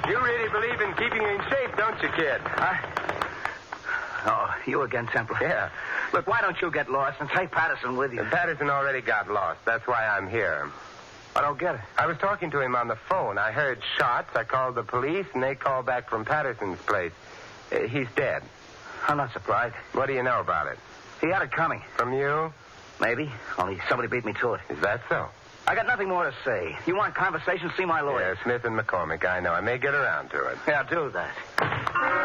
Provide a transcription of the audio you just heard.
You really believe in keeping in shape, don't you, kid? Oh, you again, Templar? Yeah. Look, why don't you get lost and take Patterson with you? Patterson already got lost. That's why I'm here. I don't get it. I was talking to him on the phone. I heard shots. I called the police, and they called back from Patterson's place. He's dead. I'm not surprised. What do you know about it? He had it coming. From you? Maybe. Only somebody beat me to it. Is that so? I got nothing more to say. You want conversation? See my lawyer. Yeah, Smith and McCormick. I know. I may get around to it. Yeah, do that.